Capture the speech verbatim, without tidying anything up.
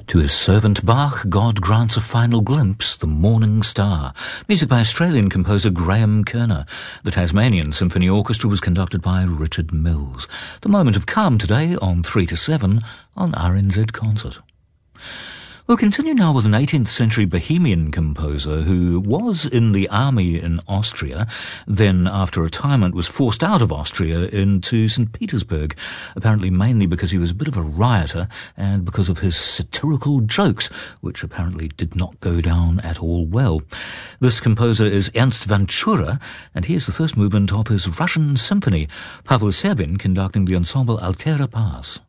To his servant Bach, God grants a final glimpse, the morning star. Music by Australian composer Graham Kerner. The Tasmanian Symphony Orchestra was conducted by Richard Mills. The moment of calm today on three to seven on R N Z Concert. We'll continue now with an eighteenth century Bohemian composer who was in the army in Austria, then after retirement was forced out of Austria into Saint Petersburg, apparently mainly because he was a bit of a rioter and because of his satirical jokes, which apparently did not go down at all well. This composer is Ernst Vanchura, and here's the first movement of his Russian symphony, Pavel Serbin conducting the ensemble Altera Pars.